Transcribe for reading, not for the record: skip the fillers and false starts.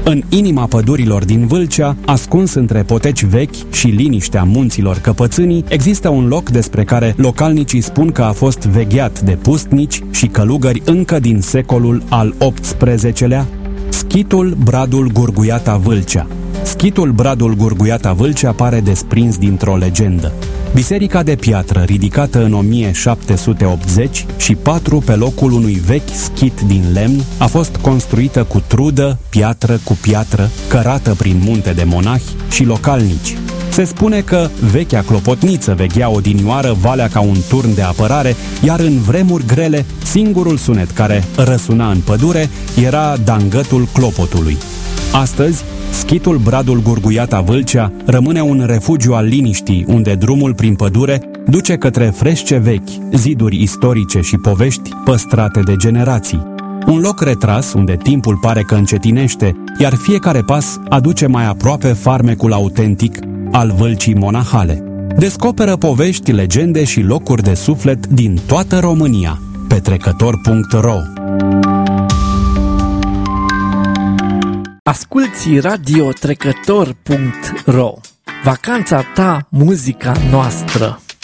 În inima pădurilor din Vâlcea, ascuns între poteci vechi și liniștea munților Căpățânii, există un loc despre care localnicii spun că a fost vegheat de pustnici și călugări încă din secolul al XVIII-lea, Schitul Bradul Gurguiata Vâlcea. Schitul Bradul Gurguiata Vâlcea pare desprins dintr-o legendă. Biserica de piatră, ridicată în 1780 și 4 pe locul unui vechi schit din lemn, a fost construită cu trudă, piatră cu piatră, cărată prin munte de monahi și localnici. Se spune că vechea clopotniță veghea odinioară valea ca un turn de apărare, iar în vremuri grele, singurul sunet care răsuna în pădure era dangătul clopotului. Astăzi, Schitul Bradul Gurguiata Vâlcea rămâne un refugiu al liniștii, unde drumul prin pădure duce către frește vechi, ziduri istorice și povești păstrate de generații. Un loc retras unde timpul pare că încetinește, iar fiecare pas aduce mai aproape farmecul autentic al Vâlcii monahale. Descoperă povești, legende și locuri de suflet din toată România pe trecător.ro. Asculți Radio Trecător.ro. Vacanța ta, muzica noastră.